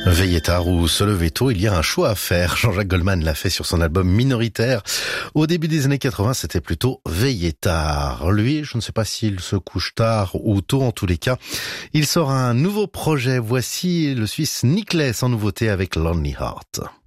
Veiller tard ou se lever tôt, il y a un choix à faire. Jean-Jacques Goldman l'a fait sur son album Minoritaire. Au début des années 80, c'était plutôt veiller tard. Lui, je ne sais pas s'il se couche tard ou tôt, en tous les cas. Il sort un nouveau projet. Voici le Suisse Niklas en nouveauté avec Lonely Heart.